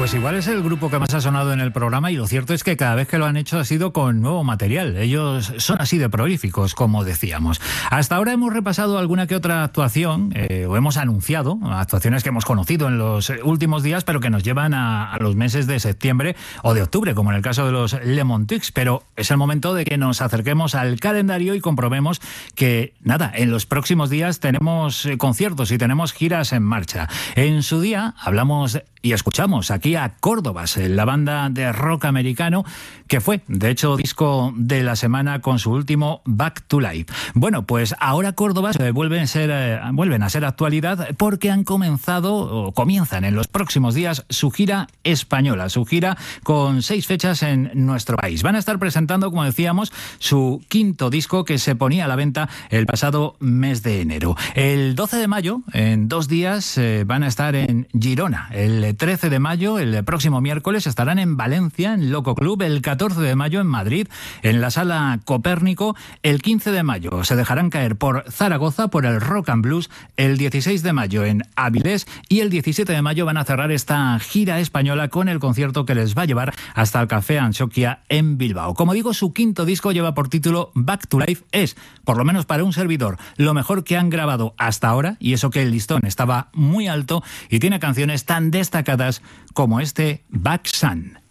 Pues igual es el grupo que más ha sonado en el programa, y lo cierto es que cada vez que lo han hecho ha sido con nuevo material. Ellos son así de prolíficos, como decíamos. Hasta ahora hemos repasado alguna que otra actuación, o hemos anunciado actuaciones que hemos conocido en los últimos días, pero que nos llevan a los meses de septiembre o de octubre, como en el caso de los Lemon Twigs. Pero es el momento de que nos acerquemos al calendario y comprobemos que, nada, en los próximos días tenemos conciertos y tenemos giras en marcha. En su día hablamos y escuchamos aquí a Córdobas, la banda de rock americano que fue, de hecho, disco de la semana con su último Back to Life. Bueno, pues ahora Córdobas vuelven a ser actualidad porque han comenzado, o comienzan en los próximos días, su gira española, su gira con 6 fechas en nuestro país. Van a estar presentando, como decíamos, su quinto disco que se ponía a la venta el pasado mes de enero. El 12 de mayo, en 2 días, van a estar en Girona. El 13 de mayo, el próximo miércoles, estarán en Valencia, en Loco Club. El 14 de mayo en Madrid, en la Sala Copérnico. El 15 de mayo se dejarán caer por Zaragoza, por el Rock and Blues. El 16 de mayo en Avilés. Y el 17 de mayo van a cerrar esta gira española con el concierto que les va a llevar hasta el Café Antxokia en Bilbao. Como digo, su quinto disco lleva por título Back to Life. Es, por lo menos para un servidor, lo mejor que han grabado hasta ahora, y eso que el listón estaba muy alto, y tiene canciones tan destacadas como este Back Sun.